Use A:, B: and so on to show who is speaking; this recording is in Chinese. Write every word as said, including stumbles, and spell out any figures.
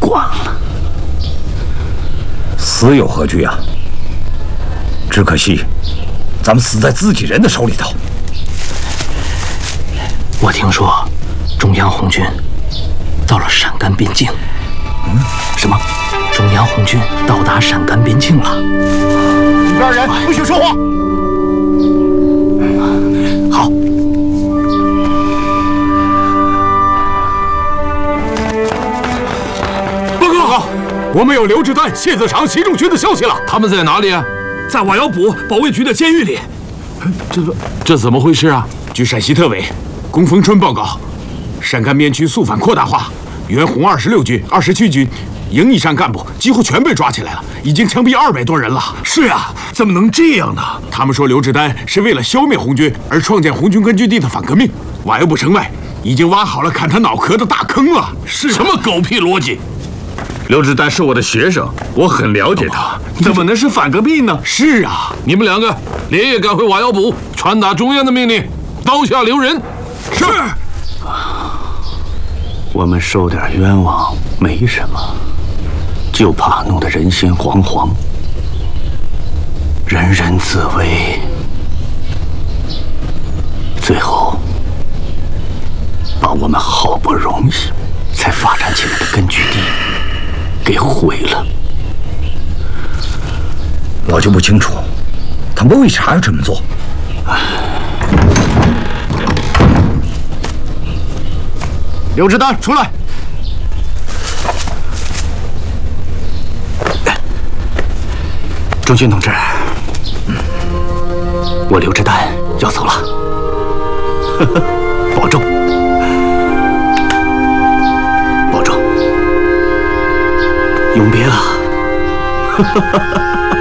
A: 管了。
B: 死有何惧啊？只可惜，咱们死在自己人的手里头。
A: 我听说，中央红军到了陕甘边境。嗯，什么？中央红军到达陕甘边境了？
C: 里边人不许说话。
A: 好。
C: 报告，我们有刘志丹、谢子长、习仲勋的消息了。
D: 他们在哪里啊？
C: 在瓦窑堡保卫局的监狱里。
D: 这这怎么回事啊？
C: 据陕西特委龚逢春报告，陕甘边区肃反扩大化，原红二十六军、二十七军营以上干部几乎全被抓起来了，已经枪毙二百多人了。
E: 是啊，怎么能这样呢？
C: 他们说刘志丹是为了消灭红军而创建红军根据地的反革命。瓦窑堡城外已经挖好了砍他脑壳的大坑了。
E: 是什么狗屁逻辑？
F: 刘志丹是我的学生，我很了解他，怎么能是反革命呢？
C: 是啊，
D: 你们两个连夜赶回瓦窑堡，传达中央的命令，刀下留人。
C: 是。
A: 我们受点冤枉没什么，就怕弄得人心惶惶，人人自危，最后把我们好不容易才发展起来的根据地给毁了。
B: 我就不清楚，他们为啥要这么做？
C: 刘志丹，出来！
A: 中军同志，我刘志丹要走了，呵呵，保重，保重，永别了，呵呵呵。